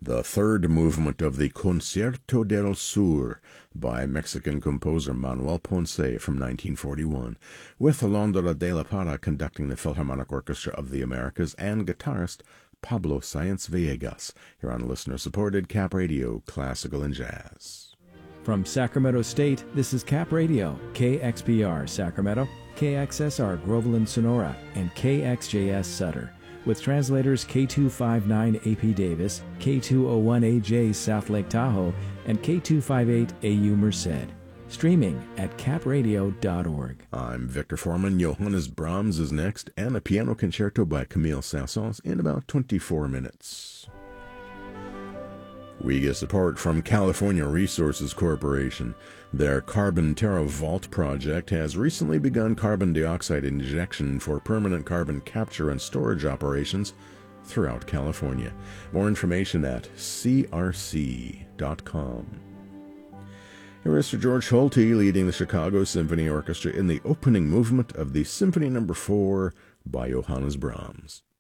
the third movement of the Concierto del Sur by Mexican composer Manuel Ponce from 1941, with Alondra de la Parra conducting the Philharmonic Orchestra of the Americas and guitarist Pablo Sáenz Villegas, here on listener-supported Cap Radio, Classical and Jazz. From Sacramento State, this is Cap Radio, KXPR Sacramento, KXSR Groveland Sonora, and KXJS Sutter, with translators K259AP Davis, K201AJ South Lake Tahoe, and K258AU Merced. Streaming at capradio.org. I'm Victor Foreman. Johannes Brahms is next, and a piano concerto by Camille Saint-Saëns in about 24 minutes. We get support from California Resources Corporation. Their Carbon Terra Vault project has recently begun carbon dioxide injection for permanent carbon capture and storage operations throughout California. More information at crc.com. Here is Sir George Solti leading the Chicago Symphony Orchestra in the opening movement of the Symphony No. 4 by Johannes Brahms.